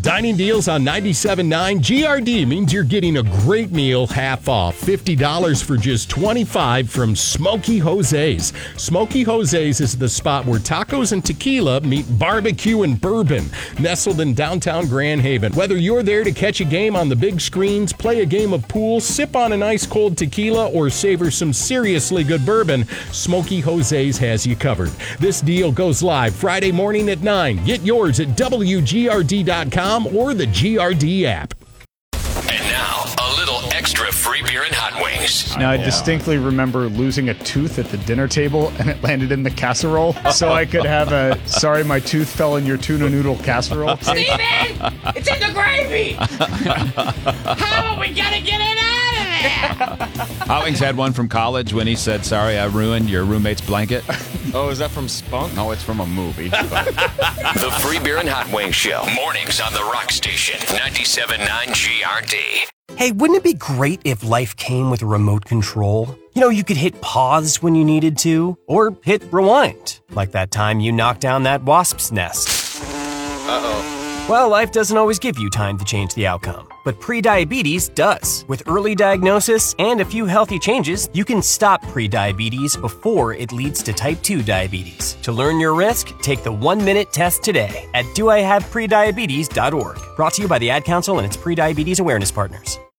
Dining deals on 97.9 GRD means you're getting a great meal half off. $50 for just $25 from Smokey Jose's. Smokey Jose's is the spot where tacos and tequila meet barbecue and bourbon. Nestled in downtown Grand Haven. Whether you're there to catch a game on the big screens, play a game of pool, sip on an ice cold tequila, or savor some seriously good bourbon, Smokey Jose's has you covered. This deal goes live Friday morning at 9. Get yours at WGRD.com or the GRD app. And now, a little extra free beer and hot wings. Now, I distinctly remember losing a tooth at the dinner table, and it landed in the casserole, so I could have a, sorry, my tooth fell in your tuna noodle casserole. Steven! It's in the gravy! How are we gonna get it out of there? Hot Wings had one from college when he said, sorry, I ruined your roommate's blanket. Oh, is that from Spunk? No, it's from a movie. The Free Beer and Hot Wings Show. Mornings on the Rock Station. 97.9 GRD. Hey, wouldn't it be great if life came with a remote control? You know, you could hit pause when you needed to, or hit rewind, like that time you knocked down that wasp's nest. Uh-oh. Well, life doesn't always give you time to change the outcome, but prediabetes does. With early diagnosis and a few healthy changes, you can stop prediabetes before it leads to type 2 diabetes. To learn your risk, take the 1-minute test today at doihaveprediabetes.org. Brought to you by the Ad Council and its prediabetes awareness partners.